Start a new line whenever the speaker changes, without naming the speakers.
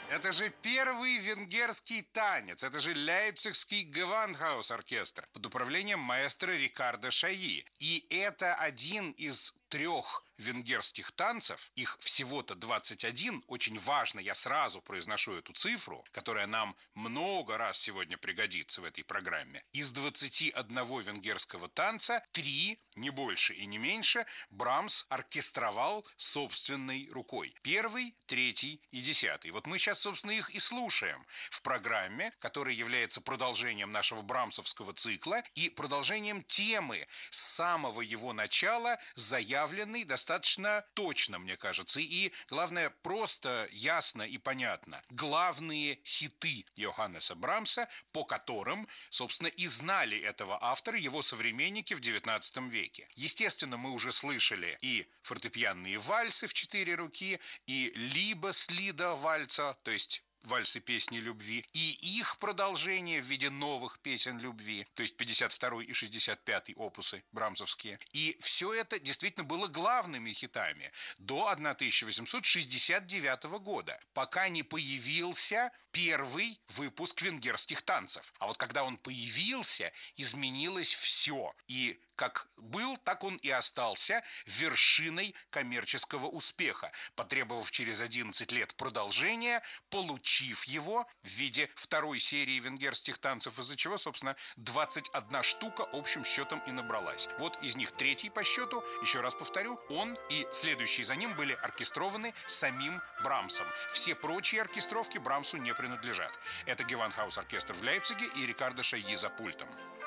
Это же первый венгерский танец, это же Лейпцигский Gewandhaus-оркестр под управлением маэстро Рикардо Шайи. И это один из 3 венгерских танцев, их всего-то 21, очень важно, я сразу произношу эту цифру, которая нам много раз сегодня пригодится в этой программе. Из 21 венгерского танца 3, не больше и не меньше, Брамс оркестровал собственной рукой. 1, 3 и 10. Вот мы сейчас, собственно, их и слушаем в программе, которая является продолжением нашего брамсовского цикла и продолжением темы с самого его начала, заявленной достаточно точно, мне кажется, и, главное, просто, ясно и понятно. Главные хиты Йоханнеса Брамса, по которым, собственно, и знали этого автора его современники в XIX веке. Естественно, мы уже слышали и фортепианные вальсы в 4 руки, и либо-слида вальца, то есть вальсы песни любви, и их продолжение в виде новых песен любви, то есть 52 и 65 опусы брамсовские. И все это действительно было главными хитами до 1869 года, пока не появился первый выпуск венгерских танцев. А вот когда он появился, изменилось все. И как был, так он и остался вершиной коммерческого успеха, потребовав через 11 лет продолжения, получив его в виде 2 серии венгерских танцев, из-за чего, собственно, 21 штука общим счетом и набралась. Вот из них 3 по счету, еще раз повторю, он и следующие за ним были оркестрованы самим Брамсом. Все прочие оркестровки Брамсу не принадлежат. Это Gewandhaus-оркестр в Лейпциге и Рикардо Шайи за пультом.